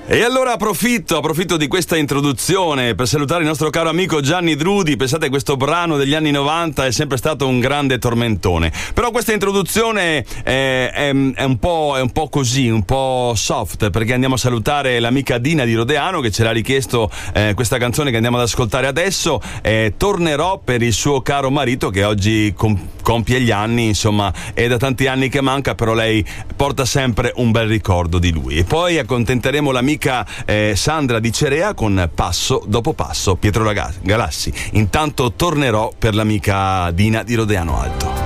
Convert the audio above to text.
E allora approfitto di questa introduzione per salutare il nostro caro amico Gianni Drudi. Pensate, questo brano degli anni 90 è sempre stato un grande tormentone, però questa introduzione è un po' così, un po' soft, perché andiamo a salutare l'amica Dina di Rodeano che ce l'ha richiesto questa canzone che andiamo ad ascoltare adesso. Tornerò per il suo caro marito che oggi compie gli anni, insomma è da tanti anni che manca, però lei porta sempre un bel ricordo di lui. E poi accontenteremo l'amica Sandra di Cerea con Passo dopo Passo, Pietro Galassi. Intanto tornerò per l'amica Dina di Rodeano Alto.